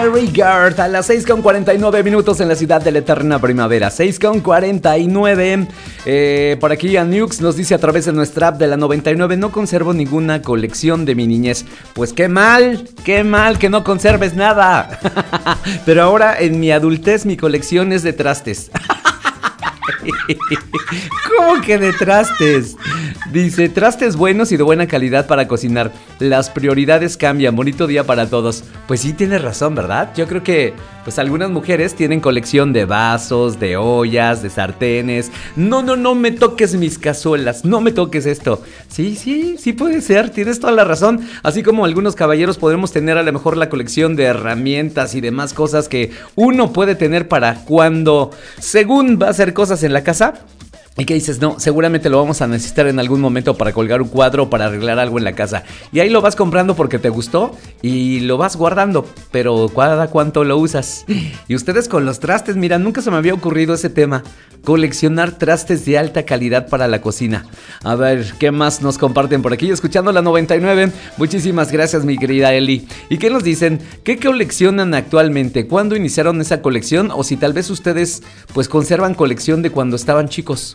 Regard a las 6:49 en la ciudad de la eterna primavera. 6:49. Por aquí Anux nos dice a través de nuestra app de la 99: no conservo ninguna colección de mi niñez. Pues qué mal que no conserves nada. Pero ahora en mi adultez mi colección es de trastes. ¿Cómo que de trastes? Dice, trastes buenos y de buena calidad para cocinar. Las prioridades cambian, bonito día para todos. Pues sí, tienes razón, ¿verdad? Yo creo que pues algunas mujeres tienen colección de vasos, de ollas, de sartenes. No me toques mis cazuelas, no me toques esto. Sí puede ser, tienes toda la razón. Así como algunos caballeros podremos tener a lo mejor la colección de herramientas y demás cosas que uno puede tener para cuando según va a hacer cosas en la casa. Y que dices, no, seguramente lo vamos a necesitar en algún momento para colgar un cuadro o para arreglar algo en la casa. Y ahí lo vas comprando porque te gustó y lo vas guardando, pero ¿cada cuánto lo usas? Y ustedes con los trastes, mira, nunca se me había ocurrido ese tema. Coleccionar trastes de alta calidad para la cocina. A ver, ¿qué más nos comparten por aquí? Escuchando la 99. Muchísimas gracias, mi querida Eli. ¿Y qué nos dicen? ¿Qué coleccionan actualmente? ¿Cuándo iniciaron esa colección? O si tal vez ustedes pues conservan colección de cuando estaban chicos.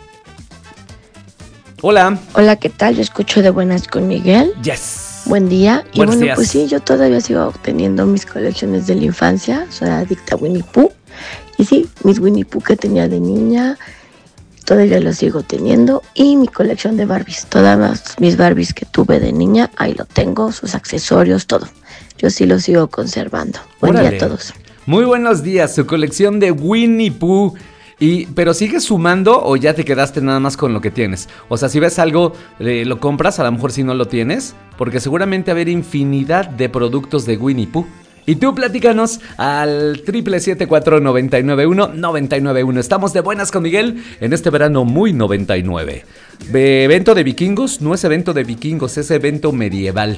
Hola. Hola, ¿qué tal? Yo escucho de buenas con Miguel. Yes. Buen día. Y Buenos bueno, días. pues sí, yo todavía sigo teniendo mis colecciones de la infancia. Soy adicta a Winnie Pooh. Y sí, mis Winnie Pooh que tenía de niña, todavía los sigo teniendo. Y mi colección de Barbies. Todas mis Barbies que tuve de niña, ahí lo tengo, sus accesorios, todo. Yo sí los sigo conservando. Buen día a todos. Muy buenos días, su colección de Winnie Pooh. ¿Pero sigues sumando o ya te quedaste nada más con lo que tienes? O sea, si ves algo, lo compras, a lo mejor si no lo tienes, porque seguramente haber infinidad de productos de Winnie Pooh. Y tú platícanos al 777-499-1991. Estamos de buenas con Miguel en este verano muy 99. ¿Evento de vikingos? No es evento de vikingos, es evento medieval.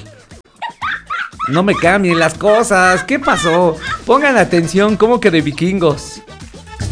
No me cambien las cosas. ¿Qué pasó? Pongan atención, ¿cómo que de vikingos?